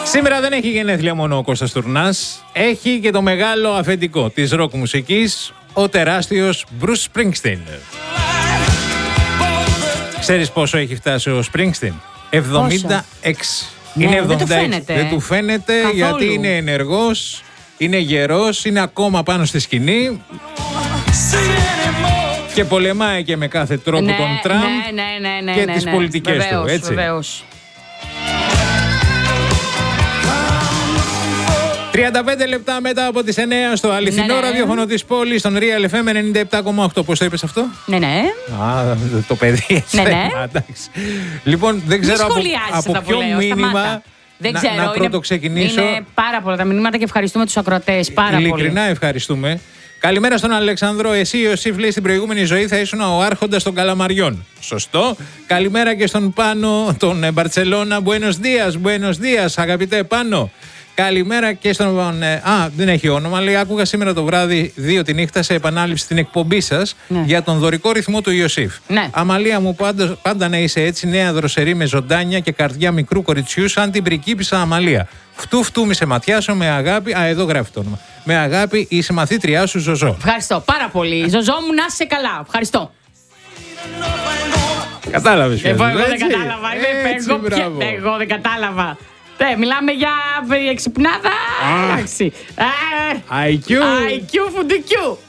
Σήμερα δεν έχει γενέθλια μόνο ο Κώστας Τουρνάς, έχει και το μεγάλο αφεντικό της ροκ μουσικής, ο τεράστιος Bruce Springsteen. Ξέρεις πόσο έχει φτάσει ο Springsteen? 76. Ναι, Είναι 76. δεν του φαίνεται. Δεν του φαίνεται καθόλου. Γιατί είναι ενεργός, είναι γερός, είναι ακόμα πάνω στη σκηνή και πολεμάει και με κάθε τρόπο τον Τραμπ και τις πολιτικές του, έτσι. Βεβαίως. 35 λεπτά μετά από τις 9 στο αληθινό ραδιόφωνο της πόλης, στον Real FM 97,8. Πώς το είπες αυτό? Ναι. Α, το παιδί έτσι. Ναι. Εντάξει. Λοιπόν, δεν ξέρω από ποιο μήνυμα να πρώτο ξεκινήσω. Είναι πάρα πολλά τα μηνύματα και ευχαριστούμε τους ακροατές πάρα πολύ. Ειλικρινά ευχαριστούμε. Καλημέρα στον Αλέξανδρο. Εσύ, Ιωσήφ, λέει, στην προηγούμενη ζωή θα ήσουν ο άρχοντας των Καλαμαριών. Σωστό. Καλημέρα και στον Πάνο, τον Μπαρτσελώνα. Buenos días, αγαπητέ Πάνο. Καλημέρα και στον. Δεν έχει όνομα. Λέει: άκουγα σήμερα το βράδυ 2 τη νύχτα σε επανάληψη την εκπομπή σας για τον δωρικό ρυθμό του Ιωσήφ. Ναι. Αμαλία μου, πάντα να είσαι έτσι, νέα δροσερή με ζωντάνια και καρδιά μικρού κοριτσιού, σαν την πριγκίπισσα Αμαλία. Φτού μη σε ματιάσω με αγάπη. Εδώ γράφει το όνομα. Με αγάπη η συμμαθήτριά σου Ζωζό. Ευχαριστώ πάρα πολύ. Ζωζό μου, να είσαι καλά. Ευχαριστώ. Κατάλαβες? Εγώ δεν κατάλαβα. Εγώ δεν κατάλαβα. Μιλάμε για εξυπνάδα. Εντάξει. IQ φουντικιού.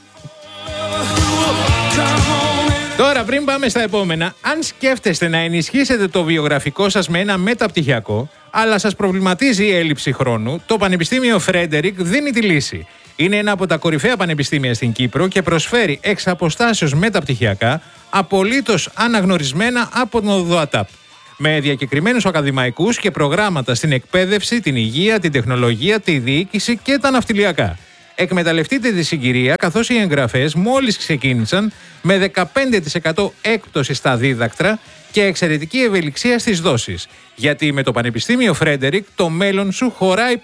Τώρα, πριν πάμε στα επόμενα, αν σκέφτεστε να ενισχύσετε το βιογραφικό σας με ένα μεταπτυχιακό, αλλά σας προβληματίζει η έλλειψη χρόνου, το Πανεπιστήμιο Φρέντερικ δίνει τη λύση. Είναι ένα από τα κορυφαία πανεπιστήμια στην Κύπρο και προσφέρει εξ αποστάσεως μεταπτυχιακά, απολύτως αναγνωρισμένα από τον ΔΟΑΤΑΠ. Με διακεκριμένους ακαδημαϊκούς και προγράμματα στην εκπαίδευση, την υγεία, την τεχνολογία, τη διοίκηση και τα ναυτιλιακά. Εκμεταλλευτείτε τη συγκυρία, καθώς οι εγγραφές μόλις ξεκίνησαν με 15% έκπτωση στα δίδακτρα και εξαιρετική ευελιξία στις δόσεις. Γιατί με το Πανεπιστήμιο Φρέντερικ το μέλλον σου χωράει